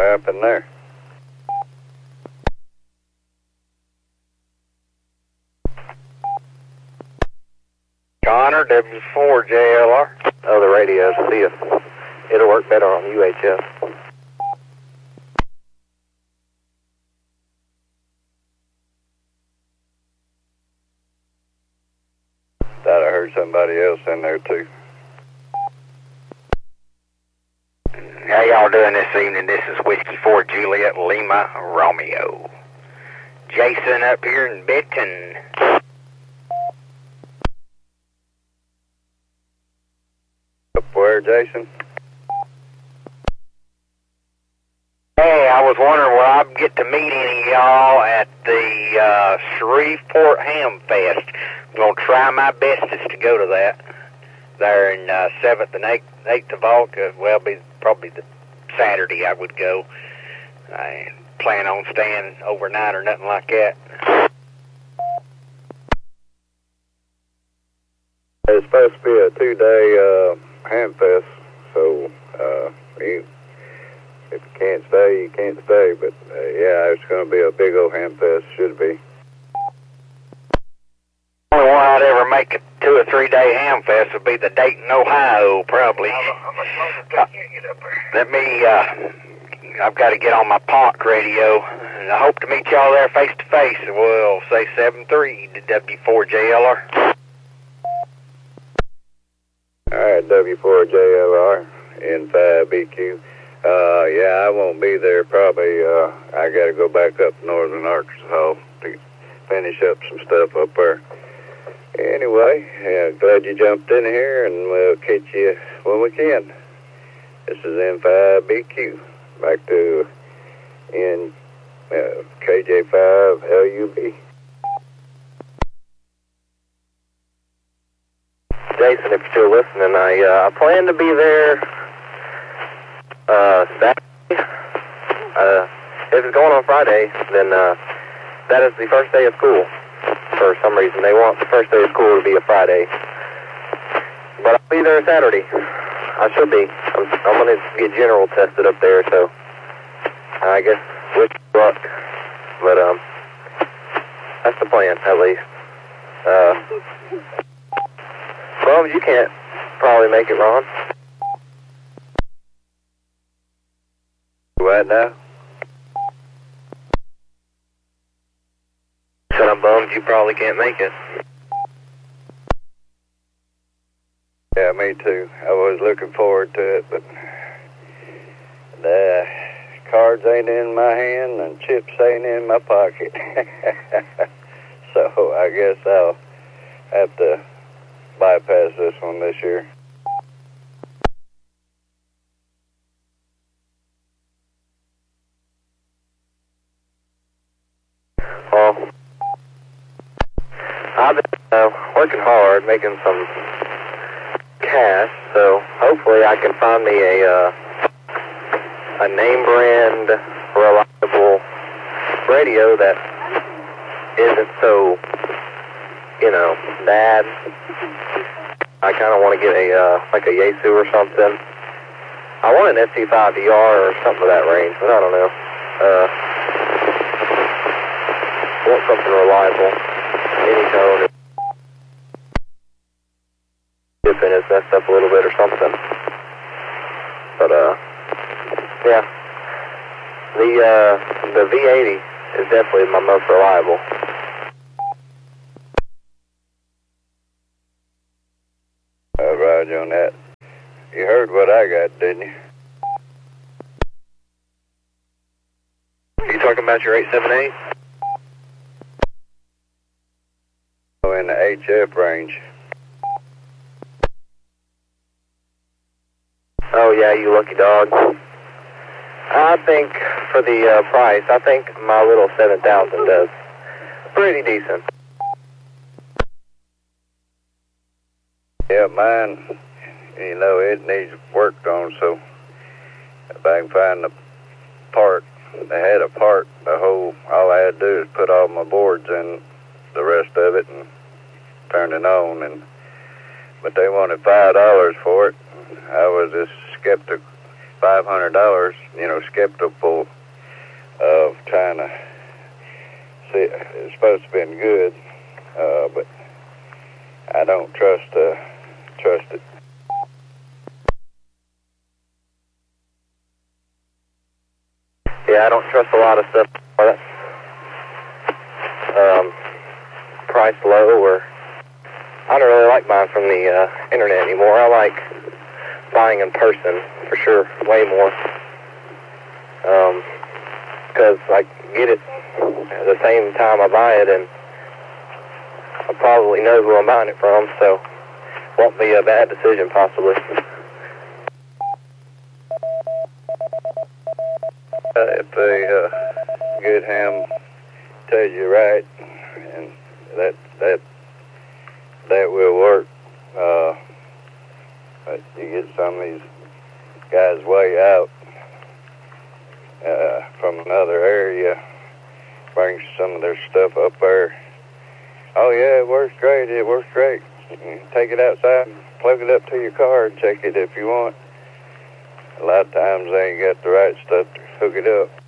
What happened there? Connor, W4JLR. Oh, the radio. See if it'll work better on UHF. Thought I heard somebody else in there too. How y'all doing this evening? This is Whiskey 4 Juliet Lima Romeo. Jason up here in Benton. Up where, Jason? Hey, I was wondering will I get to meet any of y'all at the Shreveport Ham Fest. I'm going to try my bestest to go to that. There in 7th and 8th of August. Well, be probably the Saturday I would go. I ain't plan on staying overnight or nothing like that. It's supposed to be a 2-day ham fest, so if you can't stay, you can't stay. But yeah, it's going to be a big old ham fest. Should be. Only one I'd ever make a 2 or 3 day ham fest would be the Dayton, Ohio, probably. Let me, I've got to get on my POC radio, and I hope to meet y'all there face to face. We'll say 7-3 to W4JLR. All right, W4JLR, N5BQ. Yeah, I won't be there probably. I got to go back up to northern Arkansas to finish up some stuff up there. Anyway, yeah, glad you jumped in here, and we'll catch you when we can. This is N5BQ, back to KJ5LUB. Jason, if you're still listening, I plan to be there Saturday. If it's going on Friday, then that is the first day of school. For some reason, they want the first day of school to be a Friday. But I'll be there Saturday. I should be. I'm going to get general tested up there, so I guess wish you luck. But that's the plan, at least. Well, you can't probably make it, Ron. What now? Said I'm bummed you probably can't make it. Yeah, me too. I was looking forward to it, but the cards ain't in my hand and chips ain't in my pocket. So I guess I'll have to bypass this one this year. Well, I've been working hard, making some cash, so hopefully I can find me a name brand reliable radio that isn't so, bad. I kind of want to get like a Yaesu or something. I want an SC5DR or something of that range, but I don't know. Want something reliable. Any tone. Dipping is messed up a little bit or something. But yeah. The V80 is definitely my most reliable. Roger on that. You heard what I got, didn't you? You talking about your 878? Oh, in the HF range. Oh yeah, you lucky dog. I think for the price, I think my little 7000 does pretty decent. Yeah, mine, it needs worked on, so if I can find the part, they had a part, all I had to do is put all my boards in the rest of it and turn it on, but they wanted $5 for it. I was just $500, skeptical of trying to see. It's supposed to have been good, but I don't trust it. Yeah, I don't trust a lot of stuff. Price low, or I don't really like buying from the internet anymore. I like buying in person for sure, way more. Because I get it at the same time I buy it, and I probably know who I'm buying it from, so won't be a bad decision possibly. If the good ham tells you right, and that will work. But you get some of these guys way out from another area, brings some of their stuff up there. Oh yeah, it works great. Take it outside and plug it up to your car and check it if you want. A lot of times they ain't got the right stuff to hook it up.